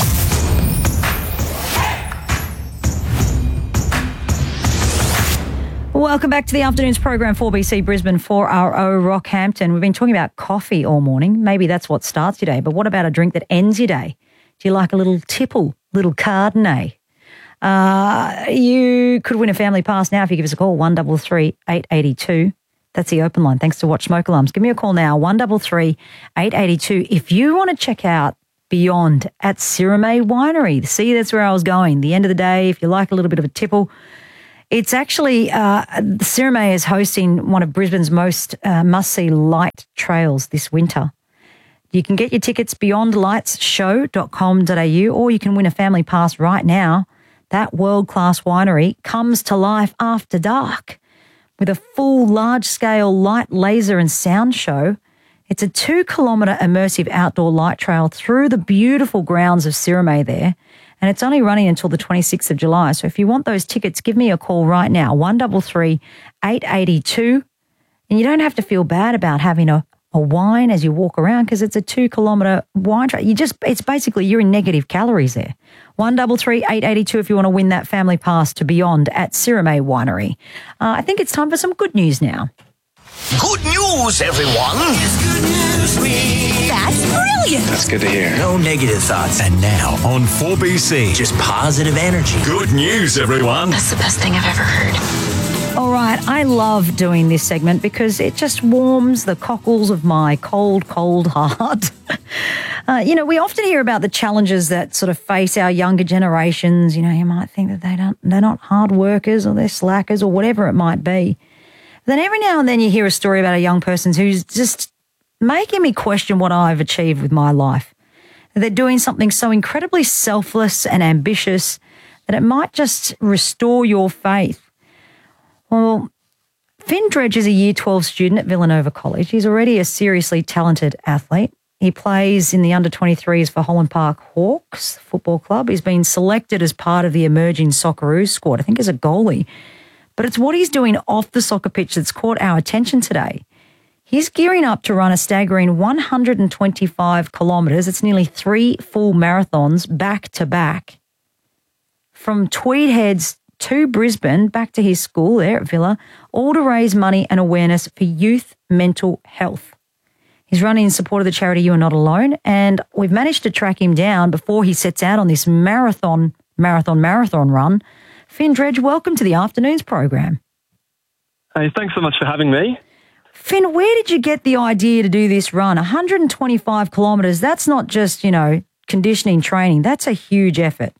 Welcome back to the afternoon's program, four B C Brisbane, four R O Rockhampton. We've been talking about coffee all morning. Maybe that's what starts your day, but what about a drink that ends your day? Do you like a little tipple, little Cardinet? Uh, you could win a family pass now if you give us a call, one three three, eight eight two. That's the open line. Thanks to Watch Smoke Alarms. Give me a call now, one three three, eight eight two. If you want to check out Beyond at Sirame Winery, see, that's where I was going. The end of the day, if you like a little bit of a tipple, it's actually, uh, Sirame is hosting one of Brisbane's most uh, must-see light trails this winter. You can get your tickets beyond lights show dot com dot a u, or you can win a family pass right now. That world-class winery comes to life after dark with a full large-scale light, laser and sound show. It's a two-kilometre immersive outdoor light trail through the beautiful grounds of Sirame there. And it's only running until the twenty-sixth of July. So if you want those tickets, give me a call right now, one three three, eight eight two. And you don't have to feel bad about having a, a wine as you walk around because it's a two-kilometre wine trail. You just, it's basically, you're in negative calories there. one three three, eight eight two if you want to win that family pass to Beyond at Sirame Winery. Uh, I think it's time for some good news now. Good news, everyone. It's good news week. That's brilliant. That's good to hear. No negative thoughts. And now on four B C. Just positive energy. Good news, everyone. That's the best thing I've ever heard. All right, I love doing this segment because it just warms the cockles of my cold, cold heart. uh, you know, we often hear about the challenges that sort of face our younger generations. You know, you might think that they don't, they're not hard workers or they're slackers or whatever it might be. Then every now and then you hear a story about a young person who's just making me question what I've achieved with my life. They're doing something so incredibly selfless and ambitious that it might just restore your faith. Well, Finn Dredge is a Year twelve student at Villanova College. He's already a seriously talented athlete. He plays in the under twenty-threes for Holland Park Hawks Football Club. He's been selected as part of the emerging Socceroos squad, I think as a goalie. But it's what he's doing off the soccer pitch that's caught our attention today. He's gearing up to run a staggering one hundred twenty-five kilometres. It's nearly three full marathons back to back. From Tweed Heads to Brisbane, back to his school there at Villa, all to raise money and awareness for youth mental health. He's running in support of the charity You Are Not Alone, and we've managed to track him down before he sets out on this marathon, marathon, marathon run. Finn Dredge, welcome to the afternoon's program. Hey, thanks so much for having me. Finn, where did you get the idea to do this run? one hundred twenty-five kilometres, that's not just, you know, conditioning training. That's a huge effort.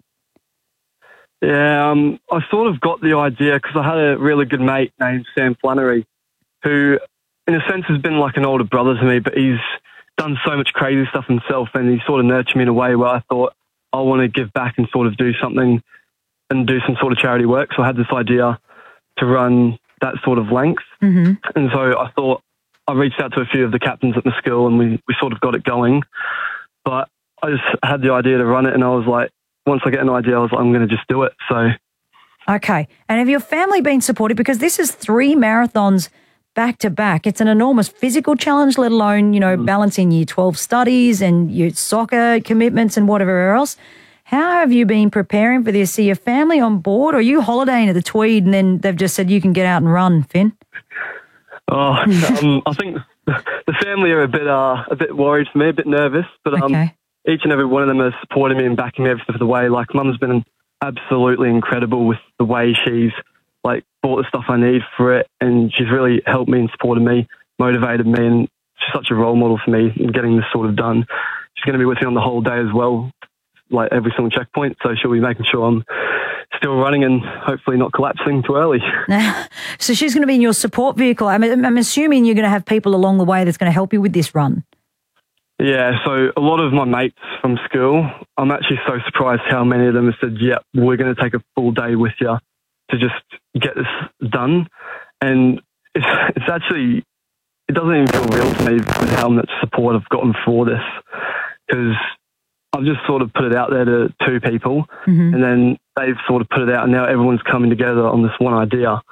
Yeah, um, I sort of got the idea because I had a really good mate named Sam Flannery who, in a sense, has been like an older brother to me, but he's done so much crazy stuff himself and he sort of nurtured me in a way where I thought I want to give back and sort of do something and do some sort of charity work. So I had this idea to run that sort of length. Mm-hmm. And so I thought, I reached out to a few of the captains at the school and we, we sort of got it going. But I just had the idea to run it and I was like, once I get an idea, I was like, I'm going to just do it. So. Okay. And have your family been supportive? Because this is three marathons back to back. It's an enormous physical challenge, let alone, you know, mm. balancing year twelve studies and your soccer commitments and whatever else. How have you been preparing for this? Are your family on board or are you holidaying at the Tweed and then they've just said you can get out and run, Finn? Oh, um, I think the family are a bit uh, a bit worried for me, a bit nervous, but um, okay. each and every one of them are supporting me and backing me every step of the way. Like, Mum's been absolutely incredible with the way she's, like, bought the stuff I need for it, and she's really helped me and supported me, motivated me, and she's such a role model for me in getting this sort of done. She's going to be with me on the whole day as well, like every single checkpoint, so she'll be making sure I'm still running and hopefully not collapsing too early. So she's going to be in your support vehicle. I'm, I'm assuming you're going to have people along the way that's going to help you with this run. Yeah, so a lot of my mates from school, I'm actually so surprised how many of them have said, yeah, we're going to take a full day with you to just get this done. And it's, it's actually, it doesn't even feel real to me with how much support I've gotten for this, because I've just sort of put it out there to two people, mm-hmm. and then they've sort of put it out, and now everyone's coming together on this one idea.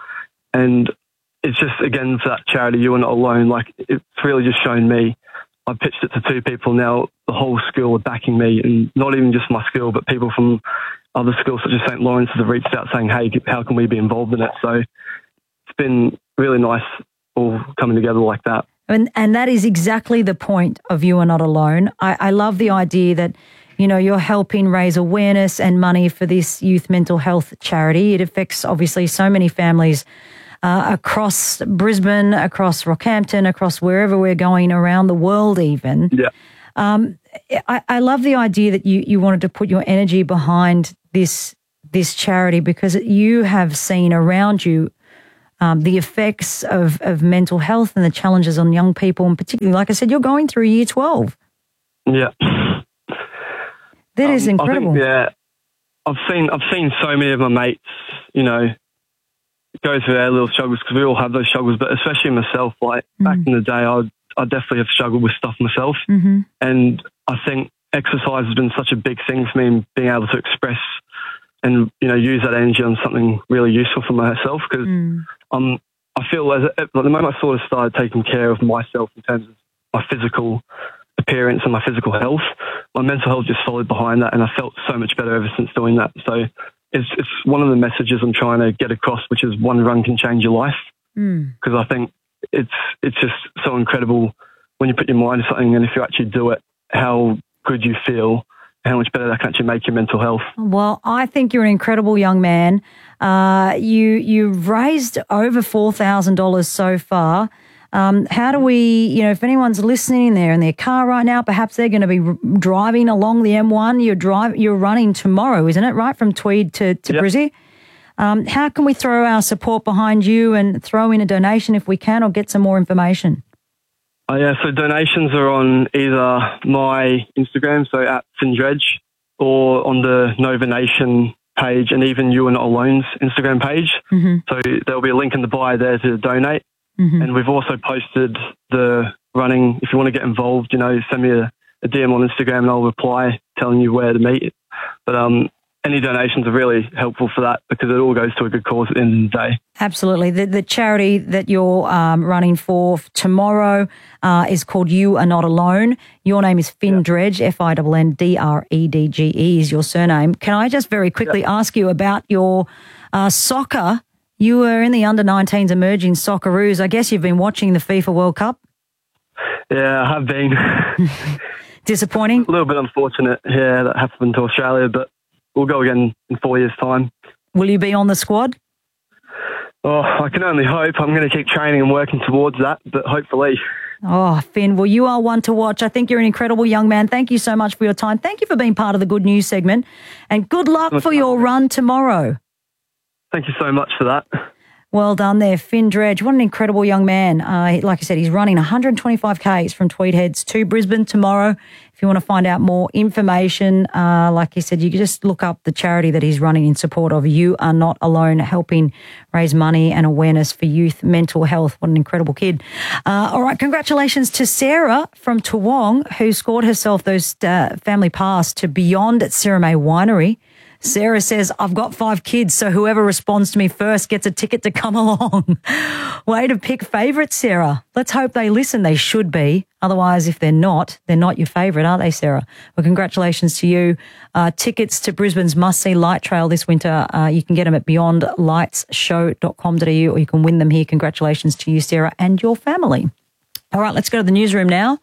And it's just, again, for that charity, You Are Not Alone, like, it's really just shown me. I pitched it to two people now. The whole school are backing me, and not even just my school, but people from other schools such as Saint Lawrence have reached out saying, hey, how can we be involved in it? So it's been really nice all coming together like that. And, and that is exactly the point of You Are Not Alone. I, I love the idea that, you know, you're helping raise awareness and money for this youth mental health charity. It affects, obviously, so many families uh, across Brisbane, across Rockhampton, across wherever we're going, around the world even. Yeah. Um, I, I love the idea that you, you wanted to put your energy behind this this charity because you have seen around you um, the effects of, of mental health and the challenges on young people, and particularly, like I said, you're going through year twelve. Yeah. That um, is incredible. I think, yeah, I've seen I've seen so many of my mates, you know, go through their little struggles because we all have those struggles, but especially myself. Like mm. back in the day, I I definitely have struggled with stuff myself, mm-hmm. and I think exercise has been such a big thing for me in being able to express and, you know, use that energy on something really useful for myself because mm. um I feel as at the moment I sort of started taking care of myself in terms of my physical appearance and my physical health, my mental health just followed behind that, and I felt so much better ever since doing that. So it's it's one of the messages I'm trying to get across, which is one run can change your life, because mm. I think it's it's just so incredible when you put your mind to something, and if you actually do it, how good you feel, how much better that can actually make your mental health. Well, I think you're an incredible young man. Uh, you you've raised over four thousand dollars so far. Um, how do we, you know, if anyone's listening, they're in their car right now, perhaps they're going to be r- driving along the M one. You're drive, you're running tomorrow, isn't it? Right from Tweed to to yep. Brizzy. Um, how can we throw our support behind you and throw in a donation if we can, or get some more information? Oh, yeah, so donations are on either my Instagram, so at Findredge, or on the Nova Nation page, and even You Are Not Alone's Instagram page. Mm-hmm. So there'll be a link in the bio there to donate. Mm-hmm. And we've also posted the running. If you want to get involved, you know, send me a, a D M on Instagram and I'll reply telling you where to meet. But um, any donations are really helpful for that because it all goes to a good cause at the end of the day. Absolutely. The, the charity that you're um, running for tomorrow uh, is called You Are Not Alone. Your name is Finn yeah. Dredge, F I N N D R E D G E is your surname. Can I just very quickly yeah. ask you about your uh, soccer? You were in the under nineteens emerging Socceroos. I guess you've been watching the FIFA World Cup. Yeah, I have been. Disappointing? A little bit unfortunate, yeah, that happened to Australia, but we'll go again in four years' time. Will you be on the squad? Oh, I can only hope. I'm going to keep training and working towards that, but hopefully. Oh, Finn, well, you are one to watch. I think you're an incredible young man. Thank you so much for your time. Thank you for being part of the Good News segment, and good luck for your run tomorrow. Thank you so much for that. Well done there, Finn Dredge. What an incredible young man. Uh, like I said, he's running one hundred twenty-five kays from Tweed Heads to Brisbane tomorrow. If you want to find out more information, uh, like he said, you can just look up the charity that he's running in support of. You Are Not Alone, helping raise money and awareness for youth mental health. What an incredible kid. Uh, all right, congratulations to Sarah from Toowong, who scored herself those uh, family pass to Beyond at Sirame Winery. Sarah says, I've got five kids, so whoever responds to me first gets a ticket to come along. Way to pick favourites, Sarah. Let's hope they listen. They should be. Otherwise, if they're not, they're not your favourite, are they, Sarah? Well, congratulations to you. Uh, tickets to Brisbane's must-see light trail this winter, uh, you can get them at beyond lights show dot com dot a u, or you can win them here. Congratulations to you, Sarah, and your family. All right, let's go to the newsroom now.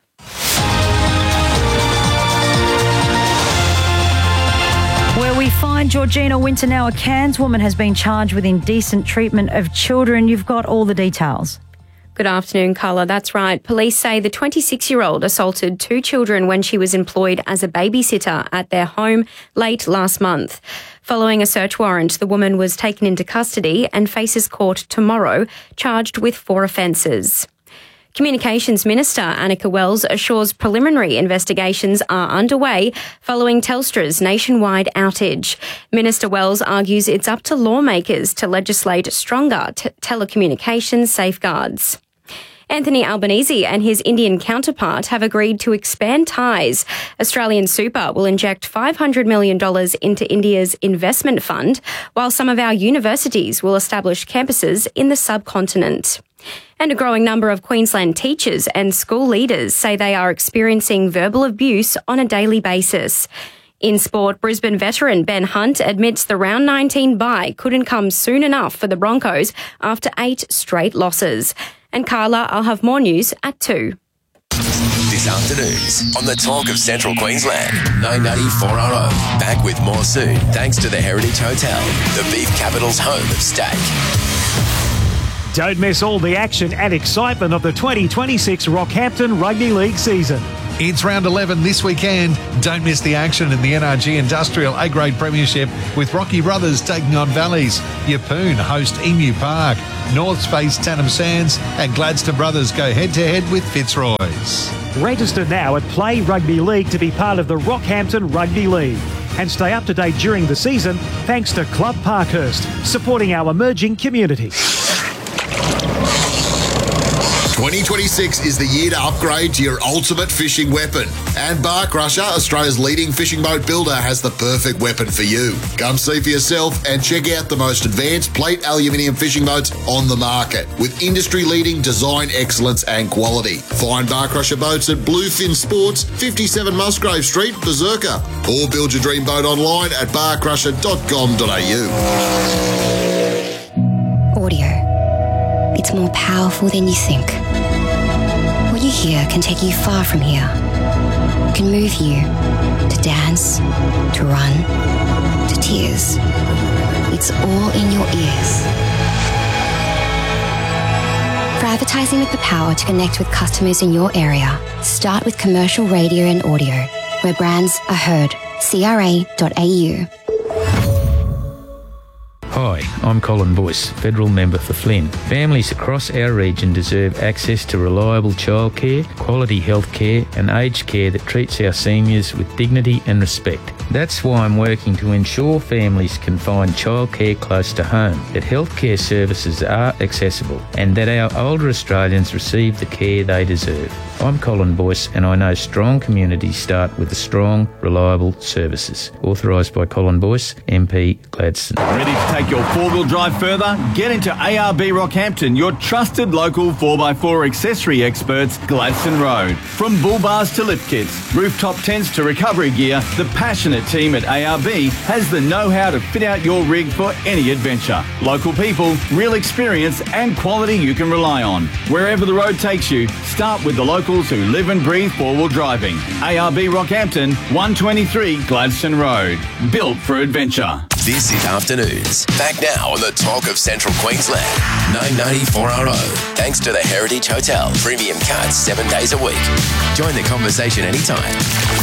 Where we find Georgina Winter now, a Cairns woman has been charged with indecent treatment of children. You've got all the details. Good afternoon, Carla. That's right. Police say the twenty-six-year-old assaulted two children when she was employed as a babysitter at their home late last month. Following a search warrant, the woman was taken into custody and faces court tomorrow, charged with four offences. Communications Minister Annika Wells assures preliminary investigations are underway following Telstra's nationwide outage. Minister Wells argues it's up to lawmakers to legislate stronger t- telecommunications safeguards. Anthony Albanese and his Indian counterpart have agreed to expand ties. Australian Super will inject five hundred million dollars into India's investment fund, while some of our universities will establish campuses in the subcontinent. And a growing number of Queensland teachers and school leaders say they are experiencing verbal abuse on a daily basis. In sport, Brisbane veteran Ben Hunt admits the round nineteen bye couldn't come soon enough for the Broncos after eight straight losses. And Carla, I'll have more news at two. This afternoon's on the Talk of Central Queensland, nine ninety-four R O. Back with more soon, thanks to the Heritage Hotel, the beef capital's home of steak. Don't miss all the action and excitement of the twenty twenty-six Rockhampton Rugby League season. It's round eleven this weekend. Don't miss the action in the N R G Industrial A-Grade Premiership with Rocky Brothers taking on Valleys. Yeppoon host Emu Park. Norths face Tannum Sands and Gladstone Brothers go head-to-head with Fitzroy's. Register now at Play Rugby League to be part of the Rockhampton Rugby League. And stay up to date during the season thanks to Club Parkhurst, supporting our emerging community. twenty twenty-six is the year to upgrade to your ultimate fishing weapon. And Bar Crusher, Australia's leading fishing boat builder, has the perfect weapon for you. Come see for yourself and check out the most advanced plate aluminium fishing boats on the market with industry-leading design excellence and quality. Find Bar Crusher boats at Bluefin Sports, fifty-seven Musgrave Street, Berserker, or build your dream boat online at bar crusher dot com dot a u. Audio. It's more powerful than you think. What you hear can take you far from here. It can move you to dance, to run, to tears. It's all in your ears. For advertising with the power to connect with customers in your area, start with commercial radio and audio, where brands are heard. C R A dot A U. Hi, I'm Colin Boyce, Federal Member for Flynn. Families across our region deserve access to reliable childcare, quality health care and aged care that treats our seniors with dignity and respect. That's why I'm working to ensure families can find childcare close to home, that healthcare services are accessible and that our older Australians receive the care they deserve. I'm Colin Boyce and I know strong communities start with the strong, reliable services. Authorised by Colin Boyce, M P Gladstone. Ready to take your four-wheel drive further? Get into A R B Rockhampton, your trusted local four by four accessory experts, Gladstone Road. From bull bars to lift kits, rooftop tents to recovery gear, the passionate team at A R B has the know-how to fit out your rig for any adventure. Local people, real experience and quality you can rely on. Wherever the road takes you, start with the locals who live and breathe four-wheel driving. A R B Rockhampton, one twenty-three Gladstone Road. Built for adventure. This is Afternoons. Back now on the Talk of Central Queensland, nine ninety-four R O. Thanks to the Heritage Hotel. Premium cards seven days a week. Join the conversation anytime.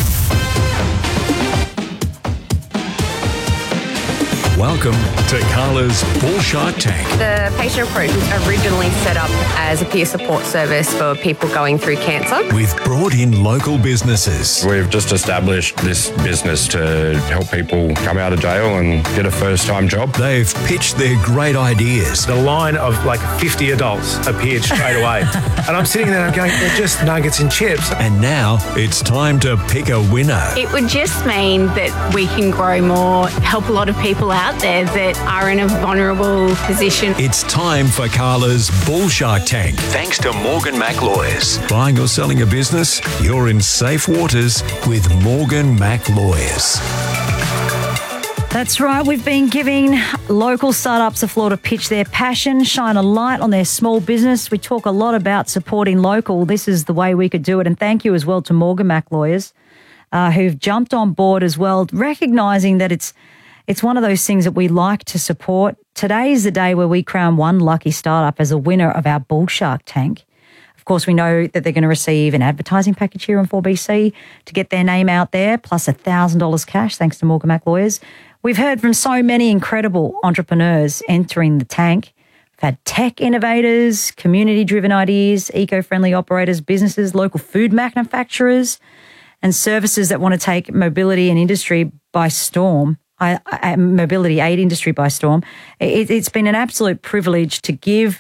Welcome to Carla's Bull Shark Tank. The patient approach was originally set up as a peer support service for people going through cancer. We've brought in local businesses. We've just established this business to help people come out of jail and get a first-time job. They've pitched their great ideas. The line of like fifty adults appeared straight away. And I'm sitting there and I'm going, they're just nuggets and chips. And now it's time to pick a winner. It would just mean that we can grow more, help a lot of people out there that are in a vulnerable position. It's time for Carla's Bull Shark Tank. Thanks to Morgan Mac Lawyers. Buying or selling a business? You're in safe waters with Morgan Mac Lawyers. That's right. We've been giving local startups a floor to pitch their passion, shine a light on their small business. We talk a lot about supporting local. This is the way we could do it. And thank you as well to Morgan Mac Lawyers, uh, who've jumped on board as well, recognising that it's It's one of those things that we like to support. Today is the day where we crown one lucky startup as a winner of our Bull Shark Tank. Of course, we know that they're going to receive an advertising package here on four B C to get their name out there, plus one thousand dollars cash, thanks to Morgan Mac Lawyers. We've heard from so many incredible entrepreneurs entering the tank. We've had tech innovators, community-driven ideas, eco-friendly operators, businesses, local food manufacturers, and services that want to take mobility and industry by storm. I, I, mobility aid industry by storm. It, it's been an absolute privilege to give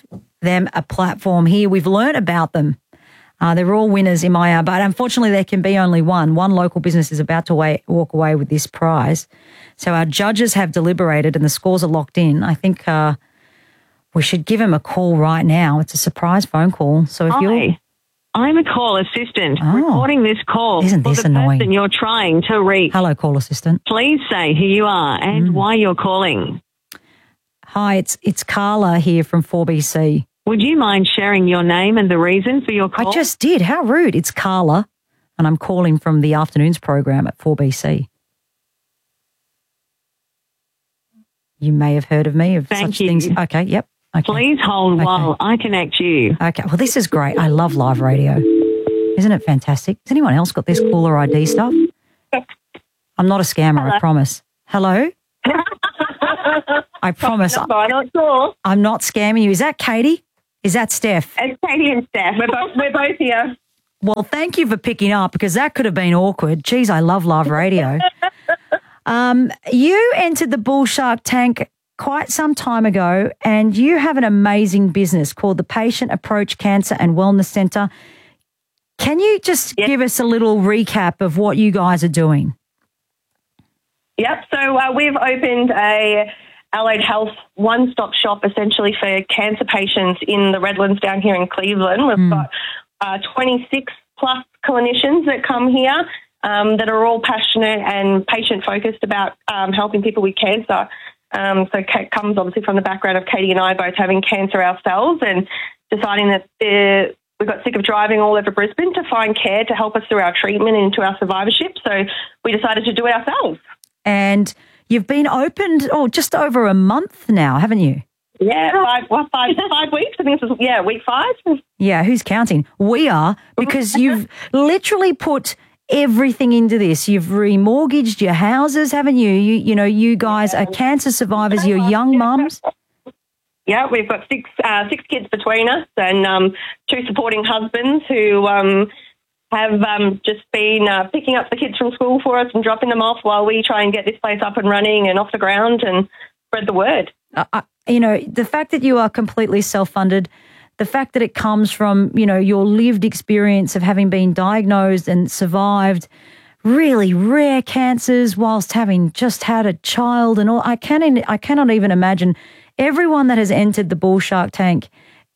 them a platform here. We've learnt about them. Uh, they're all winners in my eye, but unfortunately there can be only one. One local business is about to way, walk away with this prize. So our judges have deliberated and the scores are locked in. I think uh, we should give him a call right now. It's a surprise phone call. So if Hi. you're... I'm a call assistant Oh. recording this call Isn't for this the annoying? person you're trying to reach. Hello, call assistant. Please say who you are and Mm. why you're calling. Hi, it's it's Carla here from four B C. Would you mind sharing your name and the reason for your call? I just did. How rude. It's Carla, and I'm calling from the afternoons program at four B C. You may have heard of me, of Thank such you. things. Okay, yep. Okay. Please hold Okay. while I connect you. Okay, well, this is great. I love live radio. Isn't it fantastic? Has anyone else got this caller I D stuff? I'm not a scammer, I Hello. promise. Hello? I promise. Number, I'm not sure. I'm not scamming you. Is that Katie? Is that Steph? It's Katie and Steph. We're both, we're both here. Well, thank you for picking up because that could have been awkward. Geez, I love live radio. um, you entered the Bull Shark Tank quite some time ago and you have an amazing business called the Patient Approach Cancer and Wellness Centre. Can you just give us a little recap of what you guys are doing? Yep. So uh, we've opened a allied health one-stop shop essentially for cancer patients in the Redlands down here in Cleveland. We've got uh, twenty-six plus clinicians that come here um, that are all passionate and patient-focused about um, helping people with cancer. Um, so it comes obviously from the background of Katie and I both having cancer ourselves and deciding that the we got sick of driving all over Brisbane to find care to help us through our treatment and into our survivorship. So we decided to do it ourselves. And you've been opened, oh, just over a month now, haven't you? Yeah, five, well, five, five weeks. I think this is, yeah, week five. Yeah, who's counting? We are, because you've literally put everything into this. You've remortgaged your houses, haven't you? You, you know, you guys are cancer survivors, you're young mums. Yeah, we've got six uh, six kids between us and um, two supporting husbands who um, have um, just been uh, picking up the kids from school for us and dropping them off while we try and get this place up and running and off the ground and spread the word. Uh, uh, you know, the fact that you are completely self-funded, the fact that it comes from, you know, your lived experience of having been diagnosed and survived really rare cancers whilst having just had a child and all, I can I cannot even imagine. Everyone that has entered the Bull Shark Tank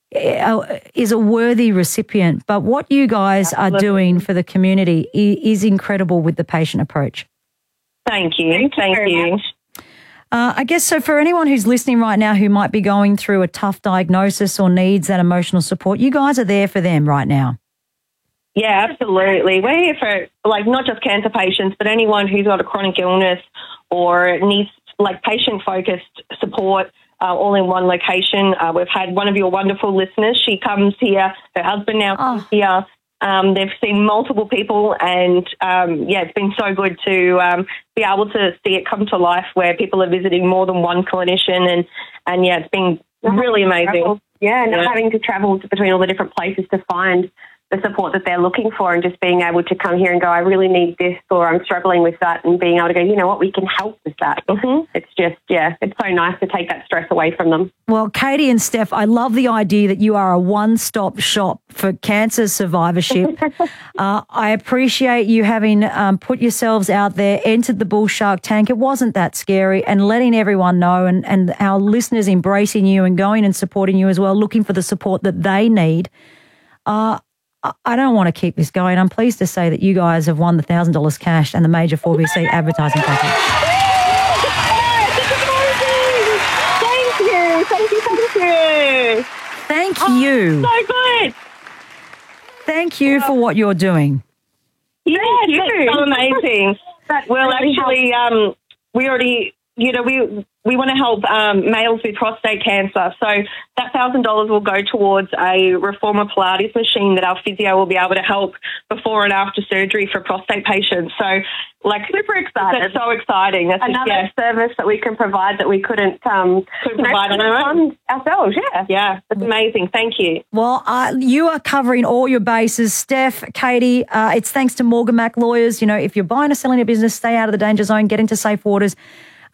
is a worthy recipient, but what you guys Absolutely. are doing for the community is incredible with the patient approach. Thank you. Thank you. Uh, I guess so for anyone who's listening right now who might be going through a tough diagnosis or needs that emotional support, you guys are there for them right now. Yeah, absolutely. We're here for, like, not just cancer patients, but anyone who's got a chronic illness or needs, like, patient-focused support, uh, all in one location. Uh, we've had one of your wonderful listeners. She comes here. Her husband now comes oh. here. Um, they've seen multiple people and, um, yeah, it's been so good to um, be able to see it come to life where people are visiting more than one clinician and, and yeah, it's been really amazing. Yeah, not Yeah. having to travel to between all the different places to find the support that they're looking for and just being able to come here and go, I really need this or I'm struggling with that and being able to go, you know what, we can help with that. Mm-hmm. It's just, yeah, it's so nice to take that stress away from them. Well, Katie and Steph, I love the idea that you are a one-stop shop for cancer survivorship. uh, I appreciate you having um, put yourselves out there, entered the Bull Shark Tank. It wasn't that scary and letting everyone know and, and our listeners embracing you and going and supporting you as well, looking for the support that they need. Uh, I don't want to keep this going. I'm pleased to say that you guys have won the one thousand dollars cash and the major four B C advertising package. Thank you. Thank you. Thank you. Thank oh, you. So good. Thank you for what you're doing. Yeah, it's so amazing. That's well, really actually, um, we already, you know, we we want to help um, males with prostate cancer. So that one thousand dollars will go towards a reformer Pilates machine that our physio will be able to help before and after surgery for prostate patients. So, like, super excited. That's so exciting. That's Another just, yeah. service that we can provide that we couldn't, um, couldn't provide on our own ourselves. Yeah. Yeah, that's amazing. Thank you. Well, uh, you are covering all your bases. Steph, Katie, uh, it's thanks to Morgan Mac Lawyers. You know, if you're buying or selling a business, stay out of the danger zone, get into safe waters.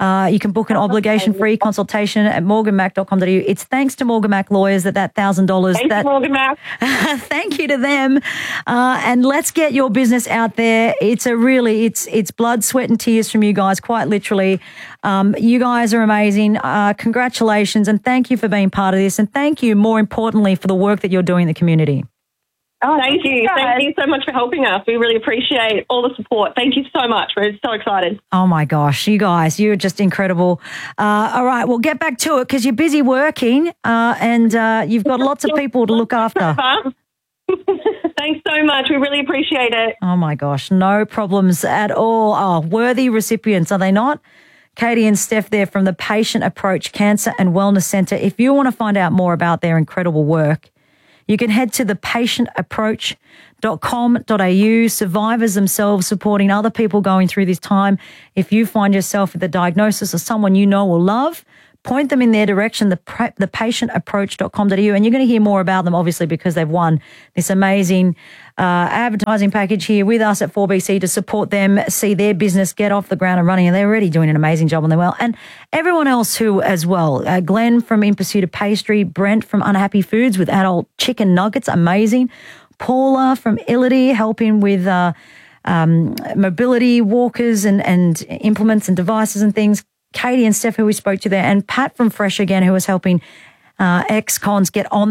Uh, you can book an obligation-free consultation at morgan mac dot com dot a u. It's thanks to Morgan Mac Lawyers that that one thousand dollars. Thank that, you, Morgan Mac. Thank you to them. Uh, and let's get your business out there. It's a really, it's it's blood, sweat and tears from you guys, quite literally. Um, you guys are amazing. Uh, congratulations and thank you for being part of this. And thank you, more importantly, for the work that you're doing in the community. Oh, thank you. Thank you so much for helping us. We really appreciate all the support. Thank you so much. We're so excited. Oh, my gosh. You guys, you're just incredible. Uh, all right, well, get back to it because you're busy working uh, and uh, you've got lots of people to look after. Thanks so much. We really appreciate it. Oh, my gosh. No problems at all. Oh, worthy recipients, are they not? Katie and Steph there from the Patient Approach Cancer and Wellness Centre. If you want to find out more about their incredible work, you can head to the patient approach dot com dot a u. Survivors themselves supporting other people going through this time. If you find yourself with a diagnosis or someone you know or love, point them in their direction, the, the patient approach dot com dot a u. And you're going to hear more about them, obviously, because they've won this amazing uh, advertising package here with us at four B C to support them, see their business get off the ground and running. And they're already doing an amazing job on their well. And everyone else who as well. Uh, Glenn from In Pursuit of Pastry, Brent from Unhappy Foods with adult chicken nuggets, amazing. Paula from Illity helping with uh, um, mobility walkers and, and implements and devices and things. Katie and Steph, who we spoke to there, and Pat from Fresh again, who was helping uh, ex-cons get on